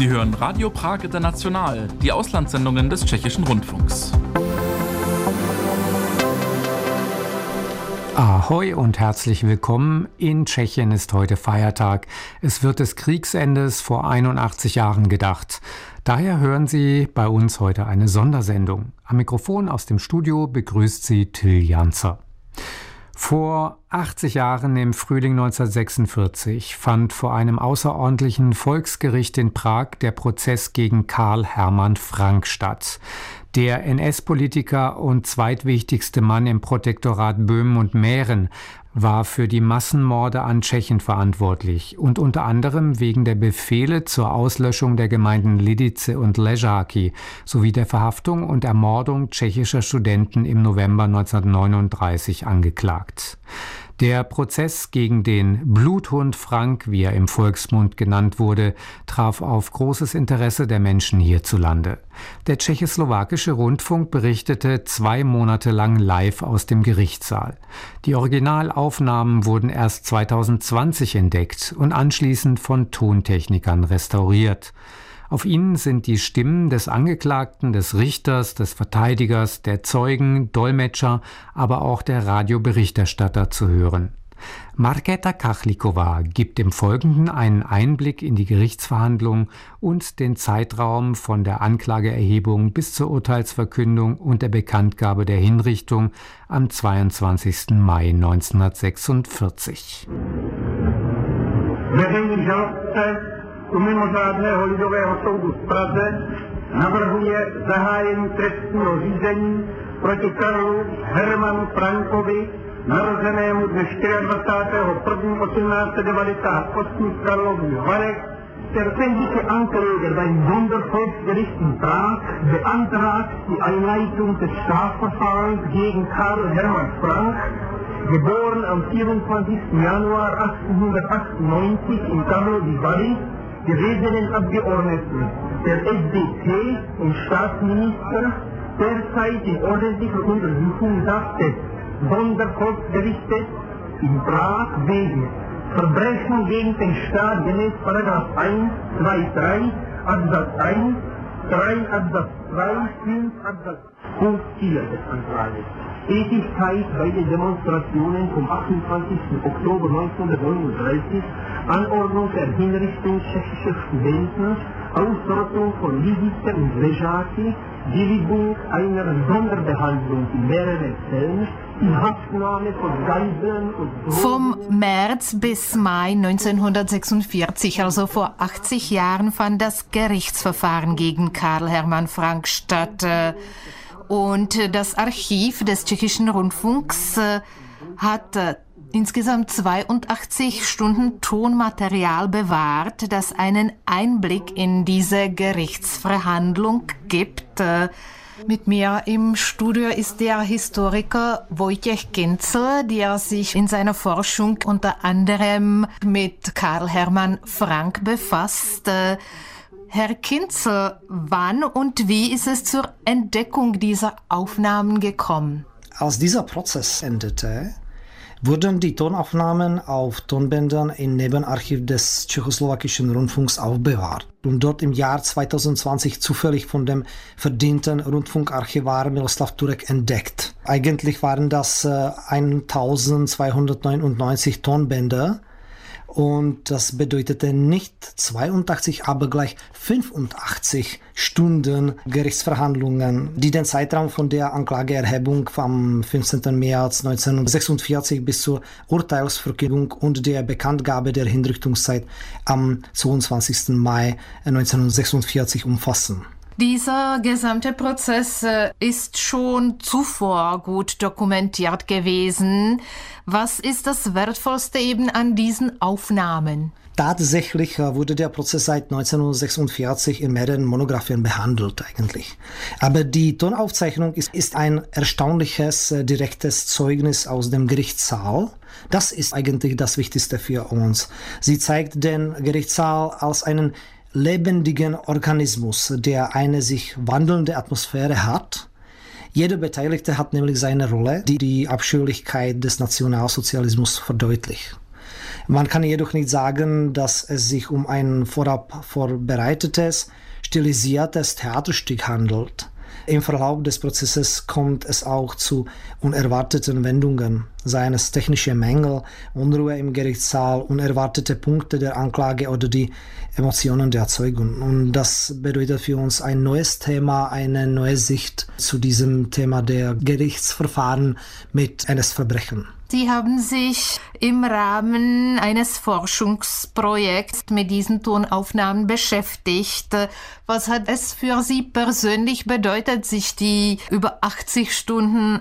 Sie hören Radio Prag International, die Auslandssendungen des Tschechischen Rundfunks. Ahoi und herzlich willkommen. In Tschechien ist heute Feiertag. Es wird des Kriegsendes vor 81 Jahren gedacht. Daher hören Sie bei uns heute eine Sondersendung. Am Mikrofon aus dem Studio begrüßt Sie Till Janzer. Vor 80 Jahren im Frühling 1946 fand vor einem außerordentlichen Volksgericht in Prag der Prozess gegen Karl Hermann Frank statt. Der NS-Politiker und zweitwichtigste Mann im Protektorat Böhmen und Mähren war für die Massenmorde an Tschechen verantwortlich und unter anderem wegen der Befehle zur Auslöschung der Gemeinden Lidice und Ležáky sowie der Verhaftung und Ermordung tschechischer Studenten im November 1939 angeklagt. Der Prozess gegen den Bluthund Frank, wie er im Volksmund genannt wurde, traf auf großes Interesse der Menschen hierzulande. Der tschechoslowakische Rundfunk berichtete 2 Monate lang live aus dem Gerichtssaal. Die Originalaufnahmen wurden erst 2020 entdeckt und anschließend von Tontechnikern restauriert. Auf ihnen sind die Stimmen des Angeklagten, des Richters, des Verteidigers, der Zeugen, Dolmetscher, aber auch der Radioberichterstatter zu hören. Markéta Kachlikova gibt im Folgenden einen Einblick in die Gerichtsverhandlung und den Zeitraum von der Anklageerhebung bis zur Urteilsverkündung und der Bekanntgabe der Hinrichtung am 22. Mai 1946. U mimořádného lidového soudu v Praze navrhuje zahájení trestního řízení proti Karlu Hermanu Frankovi, narozenému dne 24.1.1898 v Karlových Varech. Der öffentliche Ankläger beim Sondervolksgericht in Prag beantragt die Einleitung des Strafverfahrens gegen Karl Hermann Frank, geboren am 24. Januar 1898 in Karlovy Vary, gewesenen Abgeordneten der FDP und Staatsminister, derzeit in ordentlicher Untersuchungshaft des Sondervolksgerichtes in Prag wegen Verbrechen gegen den Staat gemäß § 1, 2, 3, Absatz 1, 3, Absatz 2, 5, Absatz Punkt 4 des Antrages. Tätigkeit bei den Demonstrationen vom 28. Oktober 1939, Anordnung der Hinrichtung tschechischer Studenten, Ausrottung von Lidice und Ležáky, Billigung einer Sonderbehandlung in mehreren Fällen, die Haftnahme von Geiseln und Vom März bis Mai 1946, also vor 80 Jahren, fand das Gerichtsverfahren gegen Karl Hermann Frank statt. Und das Archiv des Tschechischen Rundfunks hat insgesamt 82 Stunden Tonmaterial bewahrt, das einen Einblick in diese Gerichtsverhandlung gibt. Mit mir im Studio ist der Historiker Wojciech Kinzel, der sich in seiner Forschung unter anderem mit Karl Hermann Frank befasst. Herr Kinzel, wann und wie ist es zur Entdeckung dieser Aufnahmen gekommen? Als dieser Prozess endete, wurden die Tonaufnahmen auf Tonbändern im Nebenarchiv des tschechoslowakischen Rundfunks aufbewahrt und dort im Jahr 2020 zufällig von dem verdienten Rundfunkarchivar Miroslav Turek entdeckt. Eigentlich waren das 1299 Tonbänder. Und das bedeutete nicht 82, aber gleich 85 Stunden Gerichtsverhandlungen, die den Zeitraum von der Anklageerhebung vom 15. März 1946 bis zur Urteilsverkündung und der Bekanntgabe der Hinrichtungszeit am 22. Mai 1946 umfassen. Dieser gesamte Prozess ist schon zuvor gut dokumentiert gewesen. Was ist das Wertvollste eben an diesen Aufnahmen? Tatsächlich wurde der Prozess seit 1946 in mehreren Monographien behandelt eigentlich. Aber die Tonaufzeichnung ist ein erstaunliches, direktes Zeugnis aus dem Gerichtssaal. Das ist eigentlich das Wichtigste für uns. Sie zeigt den Gerichtssaal als einen lebendigen Organismus, der eine sich wandelnde Atmosphäre hat. Jeder Beteiligte hat nämlich seine Rolle, die die Abscheulichkeit des Nationalsozialismus verdeutlicht. Man kann jedoch nicht sagen, dass es sich um ein vorab vorbereitetes, stilisiertes Theaterstück handelt. Im Verlauf des Prozesses kommt es auch zu unerwarteten Wendungen, seien es technische Mängel, Unruhe im Gerichtssaal, unerwartete Punkte der Anklage oder die Emotionen der Zeugen. Und das bedeutet für uns ein neues Thema, eine neue Sicht zu diesem Thema der Gerichtsverfahren mit NS-Verbrechen. Sie haben sich im Rahmen eines Forschungsprojekts mit diesen Tonaufnahmen beschäftigt. Was hat es für Sie persönlich bedeutet, sich die über 80 Stunden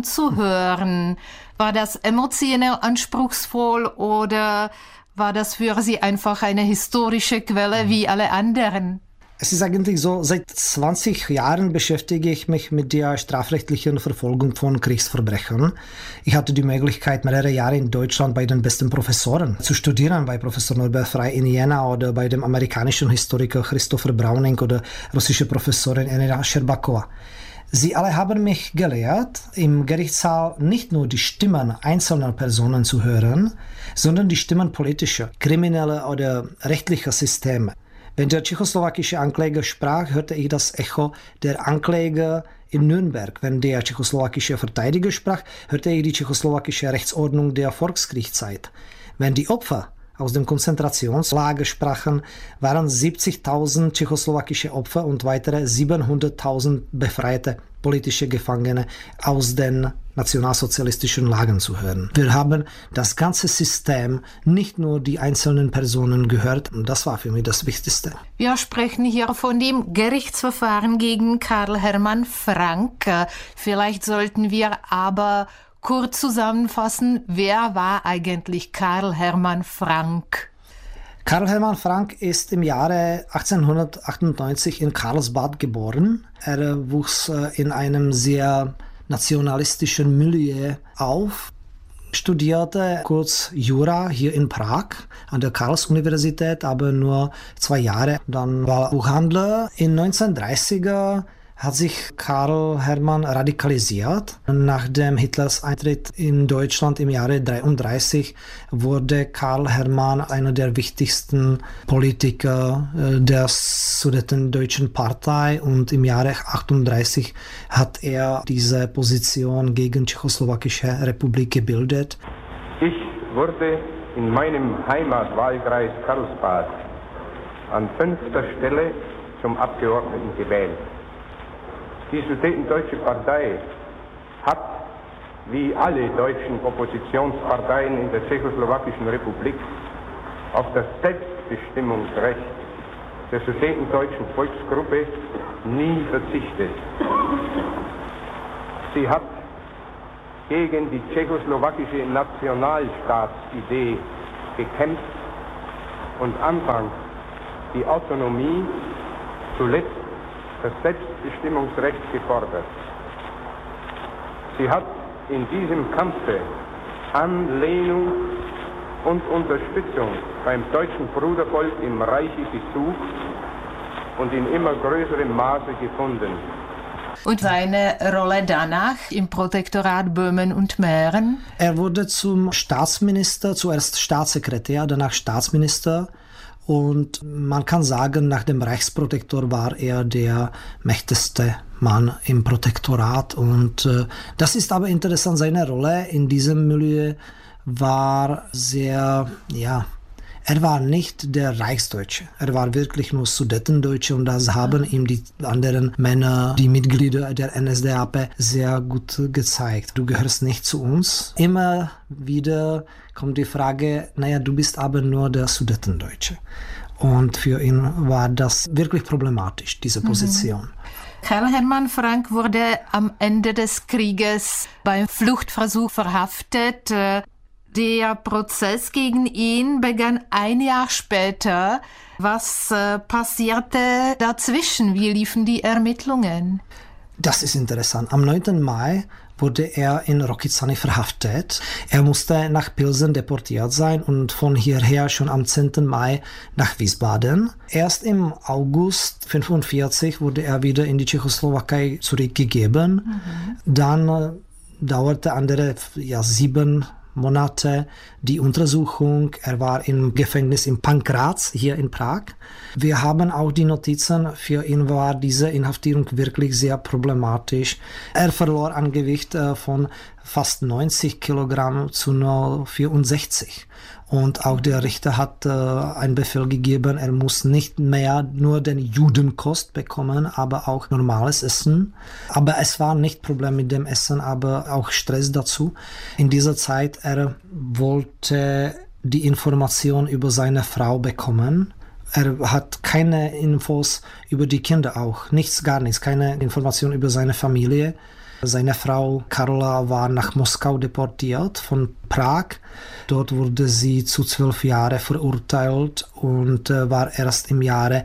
anzuhören? War das emotional anspruchsvoll oder war das für Sie einfach eine historische Quelle wie alle anderen? Es ist eigentlich so, seit 20 Jahren beschäftige ich mich mit der strafrechtlichen Verfolgung von Kriegsverbrechern. Ich hatte die Möglichkeit, mehrere Jahre in Deutschland bei den besten Professoren zu studieren, bei Professor Norbert Frey in Jena oder bei dem amerikanischen Historiker Christopher Browning oder russische Professorin Elena Scherbakowa. Sie alle haben mich gelehrt, im Gerichtssaal nicht nur die Stimmen einzelner Personen zu hören, sondern die Stimmen politischer, krimineller oder rechtlicher Systeme. Wenn der tschechoslowakische Ankläger sprach, hörte ich das Echo der Ankläger in Nürnberg. Wenn der tschechoslowakische Verteidiger sprach, hörte ich die tschechoslowakische Rechtsordnung der Volkskriegszeit. Wenn die Opfer aus dem Konzentrationslager sprachen, waren 70.000 tschechoslowakische Opfer und weitere 700.000 befreite politische Gefangene aus den nationalsozialistischen Lagern zu hören. Wir haben das ganze System, nicht nur die einzelnen Personen gehört, und das war für mich das Wichtigste. Wir sprechen hier von dem Gerichtsverfahren gegen Karl Hermann Frank. Vielleicht sollten wir aber kurz zusammenfassen, wer war eigentlich Karl Hermann Frank? Karl Hermann Frank ist im Jahre 1898 in Karlsbad geboren. Er wuchs in einem sehr nationalistischen Milieu auf, studierte kurz Jura hier in Prag an der Karls-Universität, aber nur 2 Jahre. Dann war er Buchhandler. In 1930er hat sich Karl Hermann radikalisiert. Nach dem Hitlers Eintritt in Deutschland im Jahre 1933 wurde Karl Hermann einer der wichtigsten Politiker der Sudetendeutschen Partei und im Jahre 1938 hat er diese Position gegen die Tschechoslowakische Republik gebildet. Ich wurde in meinem Heimatwahlkreis Karlsbad an 5. Stelle zum Abgeordneten gewählt. Die Sudetendeutsche Partei hat, wie alle deutschen Oppositionsparteien in der Tschechoslowakischen Republik, auf das Selbstbestimmungsrecht der sudetendeutschen Volksgruppe nie verzichtet. Sie hat gegen die tschechoslowakische Nationalstaatsidee gekämpft und anfangs die Autonomie, zuletzt das Selbstbestimmungsrecht gefordert. Sie hat in diesem Kampfe Anlehnung und Unterstützung beim deutschen Brudervolk im Reiche gesucht und in immer größerem Maße gefunden. Und seine Rolle danach im Protektorat Böhmen und Mähren? Er wurde zum Staatsminister, zuerst Staatssekretär, danach Staatsminister. Und man kann sagen, nach dem Reichsprotektor war er der mächtigste Mann im Protektorat. Und das ist aber interessant, seine Rolle in diesem Milieu war sehr, er war nicht der Reichsdeutsche. Er war wirklich nur Sudetendeutsche und das haben ihm die anderen Männer, die Mitglieder der NSDAP, sehr gut gezeigt. Du gehörst nicht zu uns. Immer wieder kommt die Frage, du bist aber nur der Sudetendeutsche. Und für ihn war das wirklich problematisch, diese Position. Karl Hermann Frank wurde am Ende des Krieges beim Fluchtversuch verhaftet. Der Prozess gegen ihn begann 1 Jahr später. Was passierte dazwischen? Wie liefen die Ermittlungen? Das ist interessant. Am 9. Mai wurde er in Rokycany verhaftet. Er musste nach Pilsen deportiert sein und von hierher schon am 10. Mai nach Wiesbaden. Erst im August 1945 wurde er wieder in die Tschechoslowakei zurückgegeben. Dann dauerte andere 7 Monate die Untersuchung. Er war im Gefängnis in Pankraz, hier in Prag. Wir haben auch die Notizen, für ihn war diese Inhaftierung wirklich sehr problematisch. Er verlor an Gewicht von fast 90 Kilogramm zu nur 64. Und auch der Richter hat einen Befehl gegeben, er muss nicht mehr nur den Judenkost bekommen, aber auch normales Essen. Aber es war nicht Problem mit dem Essen, aber auch Stress dazu. In dieser Zeit, er wollte die Information über seine Frau bekommen. Er hat keine Infos über die Kinder auch, gar nichts, keine Information über seine Familie. Seine Frau Karola war nach Moskau deportiert von Prag. Dort wurde sie zu 12 Jahren verurteilt und war erst im Jahre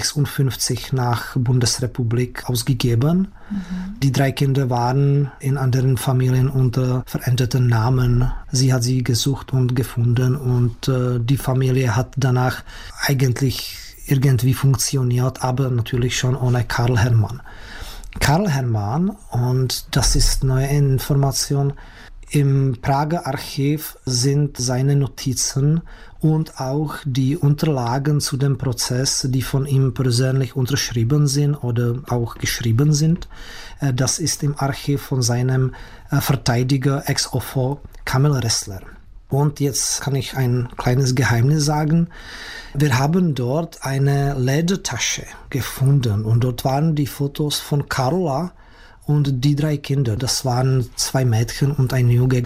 56 nach Bundesrepublik ausgegeben. Die 3 Kinder waren in anderen Familien unter veränderten Namen. Sie hat sie gesucht und gefunden und die Familie hat danach eigentlich irgendwie funktioniert, aber natürlich schon ohne Karl Hermann. Karl Hermann, und das ist neue Information, im Prager Archiv sind seine Notizen und auch die Unterlagen zu dem Prozess, die von ihm persönlich unterschrieben sind oder auch geschrieben sind. Das ist im Archiv von seinem Verteidiger ex ofo Kamil Ressler. Und jetzt kann ich ein kleines Geheimnis sagen. Wir haben dort eine Ledertasche gefunden und dort waren die Fotos von Karola und die 3 Kinder. Das waren 2 Mädchen und ein Junge.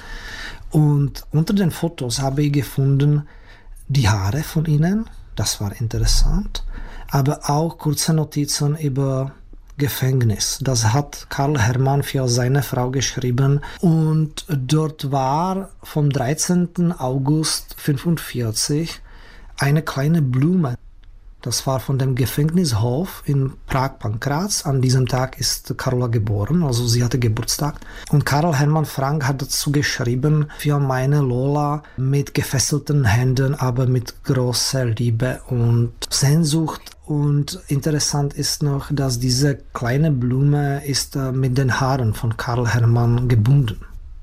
Und unter den Fotos habe ich gefunden die Haare von ihnen. Das war interessant. Aber auch kurze Notizen über Gefängnis. Das hat Karl Hermann für seine Frau geschrieben. Und dort war vom 13. August 1945 eine kleine Blume. Das war von dem Gefängnishof in Prag-Pankraz. An diesem Tag ist Karola geboren, also sie hatte Geburtstag. Und Karl Hermann Frank hat dazu geschrieben, für meine Lola mit gefesselten Händen, aber mit großer Liebe und Sehnsucht. Und interessant ist noch, dass diese kleine Blume ist mit den Haaren von Karl Hermann gebunden.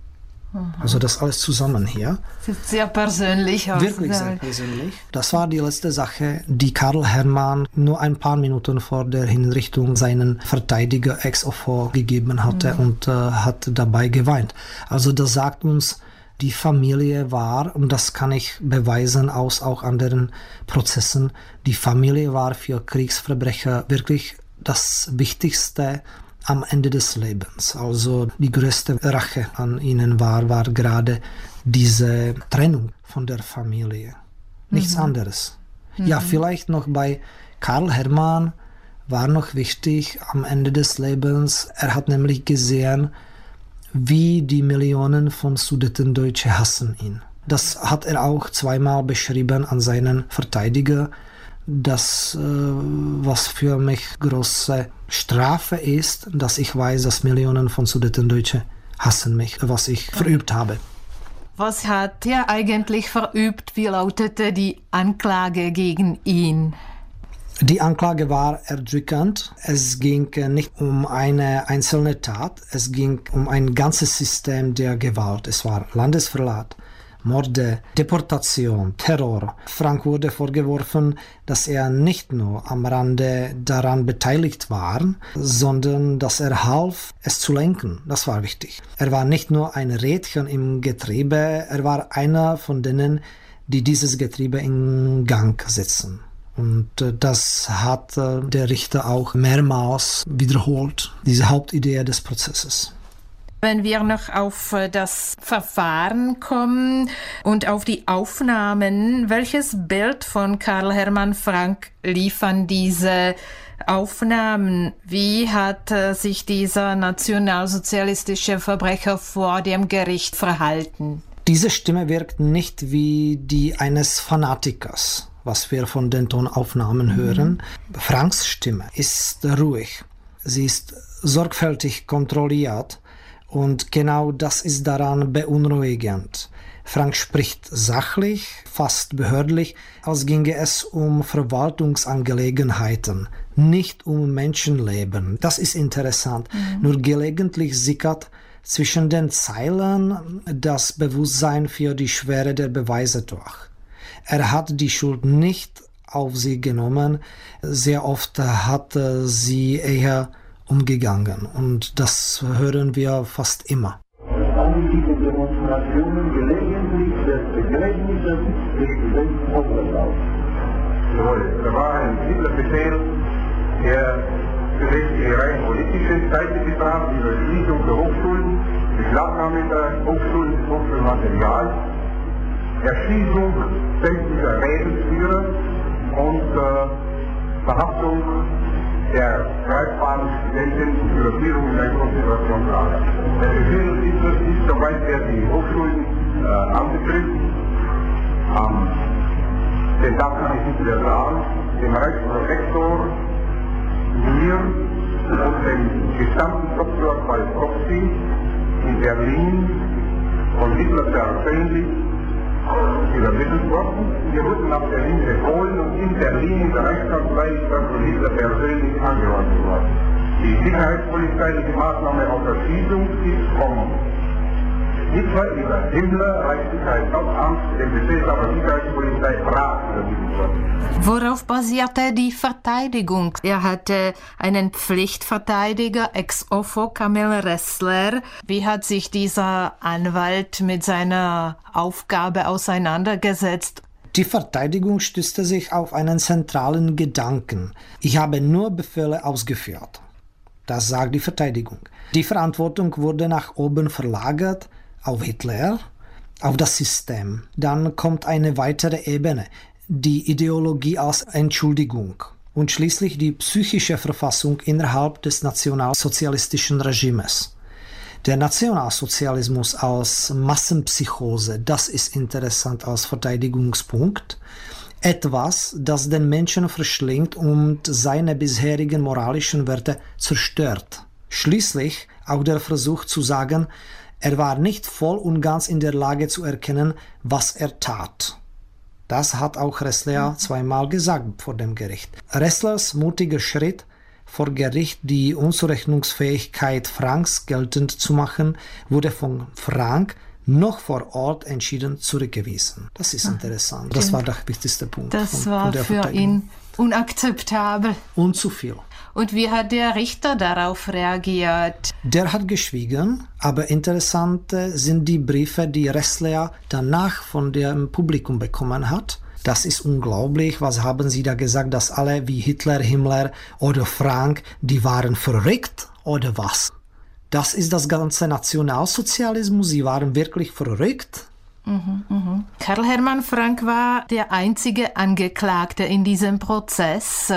Also das alles zusammen hier. Sieht sehr persönlich aus. Wirklich sehr persönlich. Das war die letzte Sache, die Karl Hermann nur ein paar Minuten vor der Hinrichtung seinen Verteidiger ex ofo gegeben hatte und hat dabei geweint. Also das sagt uns, die Familie war, und das kann ich beweisen aus auch anderen Prozessen, die Familie war für Kriegsverbrecher wirklich das Wichtigste am Ende des Lebens. Also die größte Rache an ihnen war gerade diese Trennung von der Familie. Nichts anderes. Ja, vielleicht noch bei Karl Hermann war noch wichtig am Ende des Lebens, er hat nämlich gesehen, wie die Millionen von Sudetendeutsche hassen ihn. Das hat er auch zweimal beschrieben an seinen Verteidiger. Das, was für mich große Strafe ist, dass ich weiß, dass Millionen von Sudetendeutsche hassen mich, was ich verübt habe. Was hat er eigentlich verübt? Wie lautete die Anklage gegen ihn? Die Anklage war erdrückend. Es ging nicht um eine einzelne Tat, es ging um ein ganzes System der Gewalt. Es war Landesverrat, Morde, Deportation, Terror. Frank wurde vorgeworfen, dass er nicht nur am Rande daran beteiligt war, sondern dass er half, es zu lenken. Das war wichtig. Er war nicht nur ein Rädchen im Getriebe, er war einer von denen, die dieses Getriebe in Gang setzen. Und das hat der Richter auch mehrmals wiederholt, diese Hauptidee des Prozesses. Wenn wir noch auf das Verfahren kommen und auf die Aufnahmen, welches Bild von Karl Hermann Frank liefern diese Aufnahmen? Wie hat sich dieser nationalsozialistische Verbrecher vor dem Gericht verhalten? Diese Stimme wirkt nicht wie die eines Fanatikers, was wir von den Tonaufnahmen hören. Franks Stimme ist ruhig, sie ist sorgfältig kontrolliert. Und genau das ist daran beunruhigend. Frank spricht sachlich, fast behördlich, als ginge es um Verwaltungsangelegenheiten, nicht um Menschenleben. Das ist interessant. Nur gelegentlich sickert zwischen den Zeilen das Bewusstsein für die Schwere der Beweise durch. Er hat die Schuld nicht auf sie genommen, sehr oft hat sie eher umgegangen und das hören wir fast immer. Diese Demonstrationen gelegentlich des Begräbnisses des Studenten Oberlauf. Jawohl, da war ein Hitlerbefehl, der zunächst die rein politische Seite betraf, die Schließung der Hochschulen, Beschlagnahme der Hochschulen, des Hochschulmaterials, Erschießung sämtlicher Rädelsführer und Verhaftung der greifbaren Studenten und Überführung in ein Konzentrationslager. Der Befehl ist, soweit er die Hochschulen anbetrifft, den Tag kann ich nicht mehr sagen, dem Reichsprorektor, mir und dem gesamten Doktor Walkowski in Berlin von Hitler persönlich übermittelt worden. Wir wurden nach Berlin befohlen und in Berlin in der Reichskanzlei von Hitler persönlich angeordnet worden. Die sicherheitspolizeiliche Maßnahme auf Erschießung ist vom Hitler über Himmler, Reichssicherheitshauptamt, dem Befehlshaber der Sicherheitspolizei Prag übermittelt worden. Worauf basierte die Verteidigung? Er hatte einen Pflichtverteidiger, ex ofo Kamil Ressler. Wie hat sich dieser Anwalt mit seiner Aufgabe auseinandergesetzt? Die Verteidigung stützte sich auf einen zentralen Gedanken. Ich habe nur Befehle ausgeführt. Das sagt die Verteidigung. Die Verantwortung wurde nach oben verlagert, auf Hitler, auf das System. Dann kommt eine weitere Ebene, die Ideologie als Entschuldigung und schließlich die psychische Verfassung innerhalb des nationalsozialistischen Regimes. Der Nationalsozialismus als Massenpsychose, das ist interessant als Verteidigungspunkt. Etwas, das den Menschen verschlingt und seine bisherigen moralischen Werte zerstört. Schließlich auch der Versuch zu sagen, er war nicht voll und ganz in der Lage zu erkennen, was er tat. Das hat auch Ressler zweimal gesagt vor dem Gericht. Resslers mutiger Schritt, vor Gericht die Unzurechnungsfähigkeit Franks geltend zu machen, wurde von Frank noch vor Ort entschieden zurückgewiesen. Das ist interessant. Das war der wichtigste Punkt. Das war für ihn unakzeptabel. Und zu viel. Und wie hat der Richter darauf reagiert? Der hat geschwiegen, aber interessant sind die Briefe, die Ressler danach von dem Publikum bekommen hat. Das ist unglaublich. Was haben sie da gesagt, dass alle wie Hitler, Himmler oder Frank, die waren verrückt oder was? Das ist das ganze Nationalsozialismus. Sie waren wirklich verrückt. Karl Hermann Frank war der einzige Angeklagte in diesem Prozess.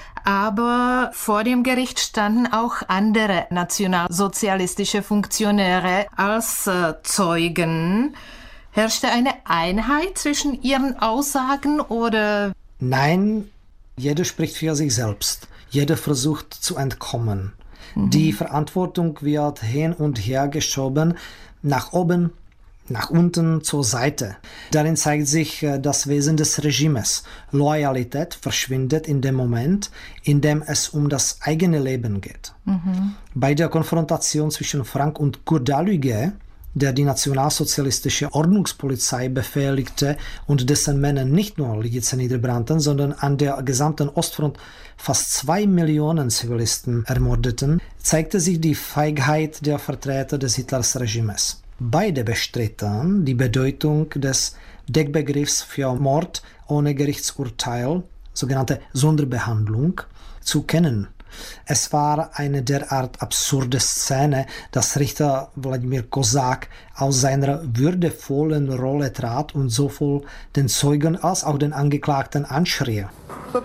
Aber vor dem Gericht standen auch andere nationalsozialistische Funktionäre als Zeugen. Herrschte eine Einheit zwischen ihren Aussagen oder? Nein, jeder spricht für sich selbst. Jeder versucht zu entkommen. Die Verantwortung wird hin und her geschoben, nach oben, nach unten, zur Seite. Darin zeigt sich das Wesen des Regimes. Loyalität verschwindet in dem Moment, in dem es um das eigene Leben geht. Bei der Konfrontation zwischen Frank und Kurt Daluege, der die nationalsozialistische Ordnungspolizei befehligte und dessen Männer nicht nur Lidice niederbrannten, sondern an der gesamten Ostfront fast 2 Millionen Zivilisten ermordeten, zeigte sich die Feigheit der Vertreter des Hitlers-Regimes. Beide bestritten die Bedeutung des Deckbegriffs für Mord ohne Gerichtsurteil, sogenannte Sonderbehandlung, zu kennen. Es war eine derart absurde Szene, dass Richter Wladimir Kozák aus seiner würdevollen Rolle trat und sowohl den Zeugen als auch den Angeklagten anschrie. Was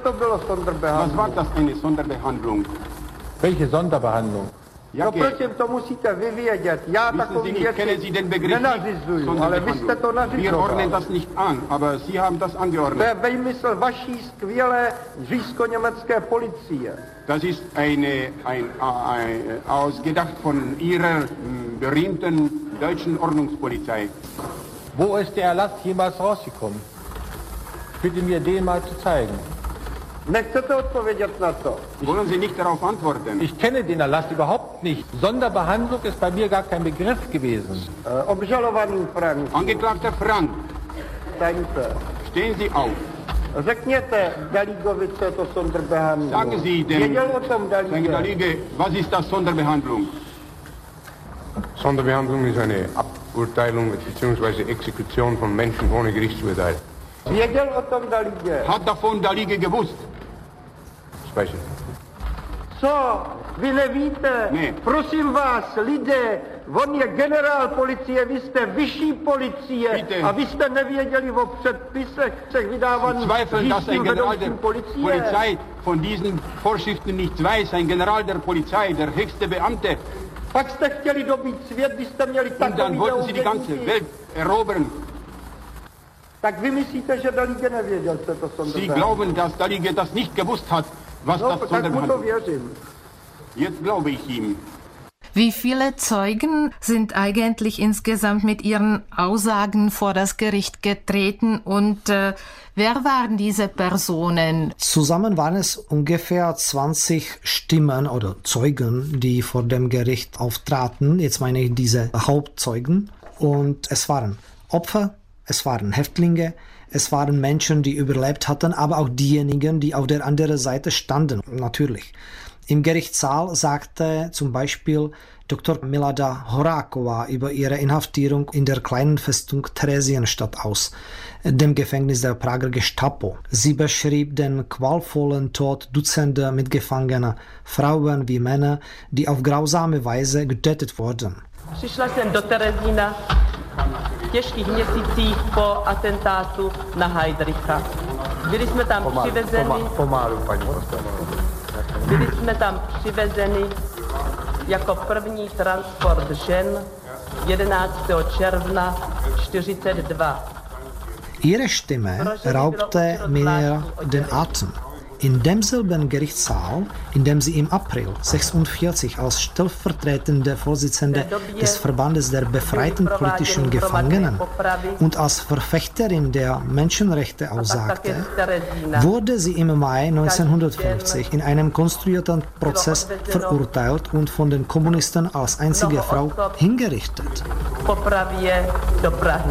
war das eine Sonderbehandlung? Welche Sonderbehandlung? No prosím, to musíte vy vědět. Já takový věci nenařizuju, ale vy jste to nařizoval. Wir ordnen das nicht an, aber Sie haben das To angeordnet. je výmysl vaší skvělé říšsko-německé policie. Das ist ausgedacht von Ihrer berühmten deutschen Ordnungspolizei. Wo ist der Erlass jemals rausgekommen? Bitte mir den mal zu zeigen. Nechcete odpovědět na to? Wollen Sie nicht darauf antworten? Ich kenne den Erlass überhaupt nicht. Sonderbehandlung ist bei mir gar kein Begriff gewesen. Obžalovaný Frank. Angeklagter Frank, Staňte. stehen Sie auf. Řekněte Daligovi, co je to Sonderbehandlung. Sagen Sie dem Věděl o tom Herrn Dalige, was ist das Sonderbehandlung? Sonderbehandlung ist eine Aburteilung bzw. Exekution von Menschen ohne Gerichtsurteil. Věděl o tom Dalige. Hat davon Dalige gewusst? Das weiß ich nicht. Co? Vy nevíte? Ne. Prosím vás, lidé, on je generál policie, vy jste vyšší policie. Bitte. A vy jste nevěděli o předpisech vydávaných Zweifeln, dass ein General der policie. Polizei von diesen Vorschriften nichts weiß. Ein General der Polizei, der höchste Beamte. Pak jste chtěli dobít svět, vy jste měli Und dann takový wollten Sie die ganze Welt erobern. Tak vy myslíte, že Dalige nevěděl, co to Sie Sonderbehandlung? glauben, dass Dalige das nicht gewusst hat, was No, das tak mu to Sonderbehandlung ist. věřím. Jetzt glaube ich ihm. Wie viele Zeugen sind eigentlich insgesamt mit ihren Aussagen vor das Gericht getreten und wer waren diese Personen? Zusammen waren es ungefähr 20 Stimmen oder Zeugen, die vor dem Gericht auftraten. Jetzt meine ich diese Hauptzeugen. Und es waren Opfer, es waren Häftlinge, es waren Menschen, die überlebt hatten, aber auch diejenigen, die auf der anderen Seite standen, natürlich. Im Gerichtssaal sagte zum Beispiel Dr. Milada Horáková über ihre Inhaftierung in der kleinen Festung Theresienstadt aus, dem Gefängnis der Prager Gestapo. Sie beschrieb den qualvollen Tod Dutzender Mitgefangener, Frauen wie Männer, die auf grausame Weise getötet wurden. Přišla jsem do Terezína v těžkých měsících po atentátu na Heydricha. Byli jsme tam přivezeni. Pomalu, paní Byli jsme tam přivezeni jako první transport žen 11. června 1942. Ihre Stimme raubte mir den Atem. In demselben Gerichtssaal, in dem sie im April 1946 als stellvertretende Vorsitzende des Verbandes der befreiten politischen Gefangenen und als Verfechterin der Menschenrechte aussagte, wurde sie im Mai 1950 in einem konstruierten Prozess verurteilt und von den Kommunisten als einzige Frau hingerichtet. Popravě do Prahy.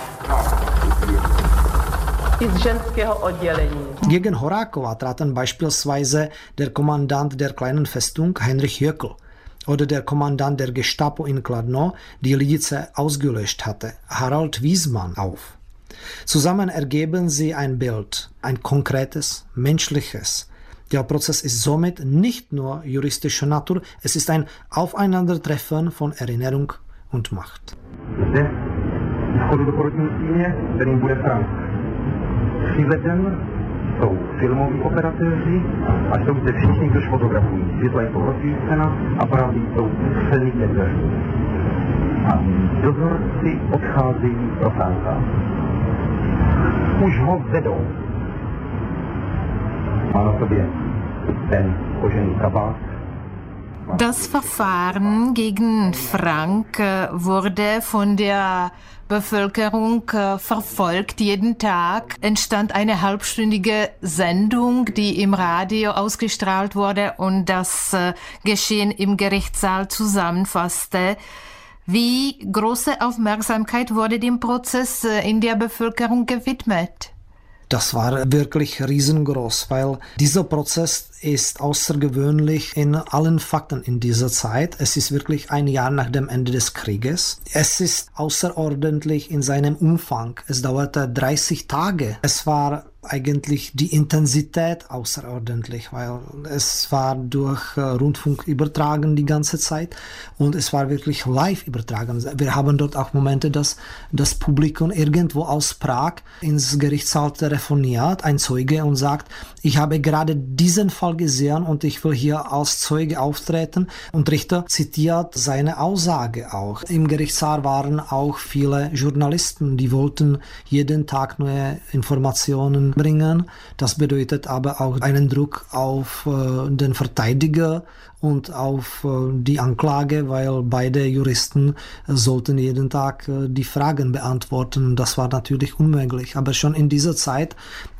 Gegen Horáková traten beispielsweise der Kommandant der kleinen Festung Heinrich Jöckel oder der Kommandant der Gestapo in Kladno, die Lidice ausgelöscht hatte, Harald Wiesmann, auf. Zusammen ergeben sie ein Bild, ein konkretes, menschliches. Der Prozess ist somit nicht nur juristischer Natur, es ist ein Aufeinandertreffen von Erinnerung und Macht. Zde vchodu do porotní síně, kterým bude Frank přiveden, jsou filmoví operatéři a jsou zde všichni, kdož fotografují. Světla jsou rozsvícena, aparáty jsou silnitě dveří. A dozorci odcházejí pro Franka. Už ho vedou. Má na sobě ten kožený kabát. Das Verfahren gegen Frank wurde von der Bevölkerung verfolgt. Jeden Tag entstand eine halbstündige Sendung, die im Radio ausgestrahlt wurde und das Geschehen im Gerichtssaal zusammenfasste. Wie große Aufmerksamkeit wurde dem Prozess in der Bevölkerung gewidmet? Das war wirklich riesengroß, weil dieser Prozess ist außergewöhnlich in allen Fakten in dieser Zeit. Es ist wirklich ein Jahr nach dem Ende des Krieges. Es ist außerordentlich in seinem Umfang. Es dauerte 30 Tage. Es war eigentlich die Intensität außerordentlich, weil es war durch Rundfunk übertragen die ganze Zeit und es war wirklich live übertragen. Wir haben dort auch Momente, dass das Publikum irgendwo aus Prag ins Gerichtssaal telefoniert, ein Zeuge, und sagt, ich habe gerade diesen Fall gesehen und ich will hier als Zeuge auftreten, und Richter zitiert seine Aussage auch. Im Gerichtssaal waren auch viele Journalisten, die wollten jeden Tag neue Informationen bringen. Das bedeutet aber auch einen Druck auf den Verteidiger und auf die Anklage, weil beide Juristen sollten jeden Tag die Fragen beantworten. Das war natürlich unmöglich. Aber schon in dieser Zeit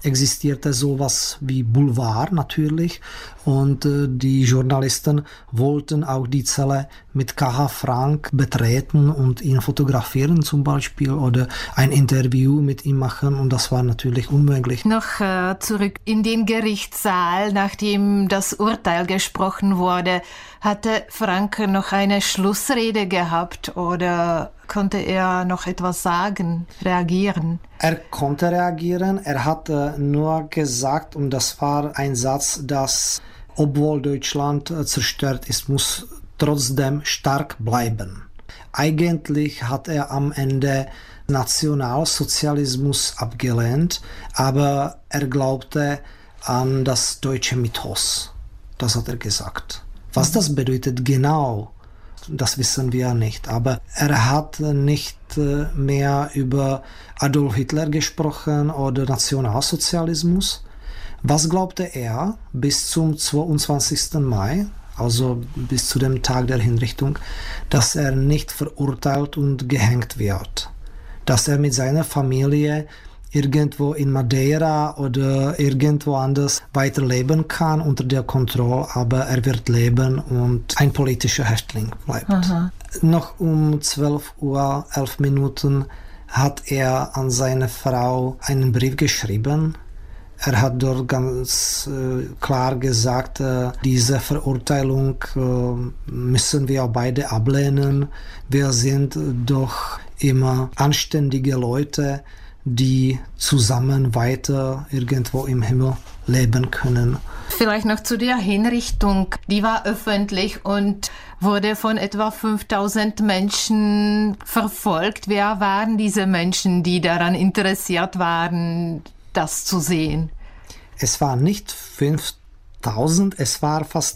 existierte sowas wie Boulevard natürlich und die Journalisten wollten auch die Zelle mit K.H. Frank betreten und ihn fotografieren zum Beispiel oder ein Interview mit ihm machen und das war natürlich unmöglich. Noch zurück in den Gerichtssaal, nachdem das Urteil gesprochen wurde. Hatte Frank noch eine Schlussrede gehabt oder konnte er noch etwas sagen, reagieren? Er konnte reagieren, er hat nur gesagt, und das war ein Satz, dass obwohl Deutschland zerstört ist, muss trotzdem stark bleiben. Eigentlich hat er am Ende Nationalsozialismus abgelehnt, aber er glaubte an das deutsche Mythos. Das hat er gesagt. Was das bedeutet genau, das wissen wir nicht. Aber er hat nicht mehr über Adolf Hitler gesprochen oder Nationalsozialismus. Was glaubte er bis zum 22. Mai, also bis zu dem Tag der Hinrichtung, dass er nicht verurteilt und gehängt wird? Dass er mit seiner Familie irgendwo in Madeira oder irgendwo anders weiterleben kann unter der Kontrolle, aber er wird leben und ein politischer Häftling bleibt. Aha. Noch um 12:11 Uhr hat er an seine Frau einen Brief geschrieben. Er hat dort ganz klar gesagt, diese Verurteilung müssen wir beide ablehnen. Wir sind doch immer anständige Leute, die zusammen weiter irgendwo im Himmel leben können. Vielleicht noch zu der Hinrichtung. Die war öffentlich und wurde von etwa 5000 Menschen verfolgt. Wer waren diese Menschen, die daran interessiert waren, das zu sehen? Es waren nicht 5000, es waren fast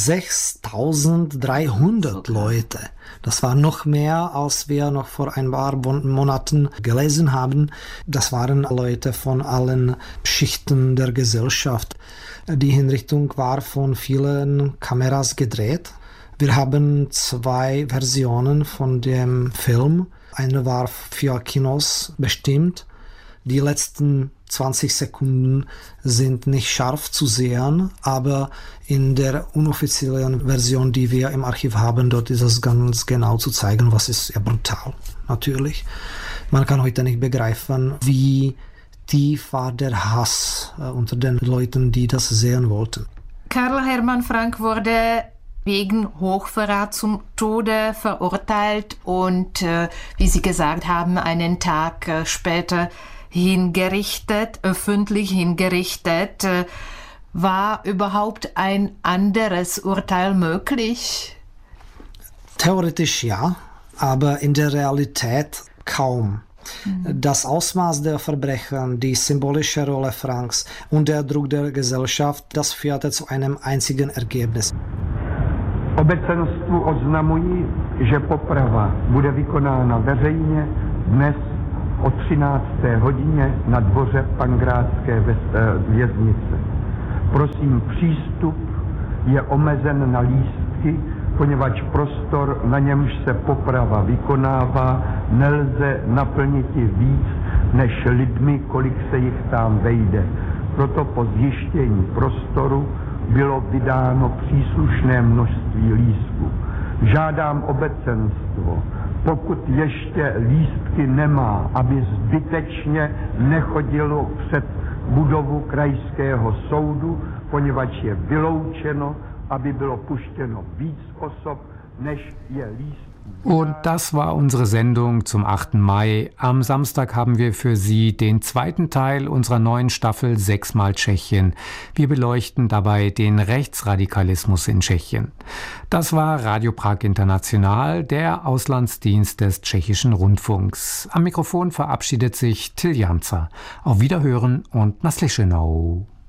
6300 Leute. Das war noch mehr, als wir noch vor ein paar Monaten gelesen haben. Das waren Leute von allen Schichten der Gesellschaft. Die Hinrichtung war von vielen Kameras gedreht. Wir haben 2 Versionen von dem Film. Eine war für Kinos bestimmt. Die letzten 20 Sekunden sind nicht scharf zu sehen, aber in der unoffiziellen Version, die wir im Archiv haben, dort ist es ganz genau zu zeigen, was ist ja brutal, natürlich. Man kann heute nicht begreifen, wie tief war der Hass unter den Leuten, die das sehen wollten. Karl Hermann Frank wurde wegen Hochverrat zum Tode verurteilt und, wie Sie gesagt haben, einen Tag später hingerichtet, öffentlich hingerichtet. War überhaupt ein anderes Urteil möglich? Theoretisch ja, aber in der Realität kaum. Das Ausmaß der Verbrechen, die symbolische Rolle Franks und der Druck der Gesellschaft, das führte zu einem einzigen Ergebnis. Obecenstvu oznamuji, že poprava bude vykonána veřejně dnes o 13. hodině na dvoře Pankrátské věznice. Prosím, přístup je omezen na lístky, poněvadž prostor, na němž se poprava vykonává, nelze naplnit víc než lidmi, kolik se jich tam vejde. Proto po zjištění prostoru bylo vydáno příslušné množství lístků. Žádám obecenstvo, pokud ještě lístky nemá, aby zbytečně nechodilo před budovu krajského soudu, poněvadž je vyloučeno, aby bylo puštěno víc osob, než je lístků. Und das war unsere Sendung zum 8. Mai. Am Samstag haben wir für Sie den zweiten Teil unserer neuen Staffel 6x Tschechien. Wir beleuchten dabei den Rechtsradikalismus in Tschechien. Das war Radio Prag International, der Auslandsdienst des Tschechischen Rundfunks. Am Mikrofon verabschiedet sich Till Janzer. Auf Wiederhören und naslyšenou.